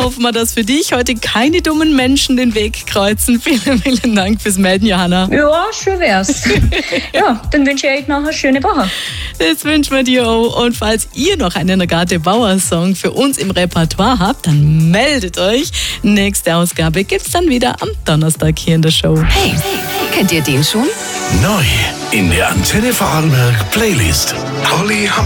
Hoffen wir, dass für dich heute keine dummen Menschen den Weg kreuzen. Vielen, vielen Dank fürs Melden, Johanna. Ja, schön wär's. Ja, dann wünsche ich euch noch eine schöne Woche. Das wünschen wir dir auch. Und falls ihr noch einen Agathe Bauer-Song für uns im Repertoire habt, dann meldet euch. Nächste Ausgabe gibt's dann wieder am Donnerstag hier in der Show. Hey, kennt ihr den schon? Neu in der Antenne Vorarlberg Playlist. Holly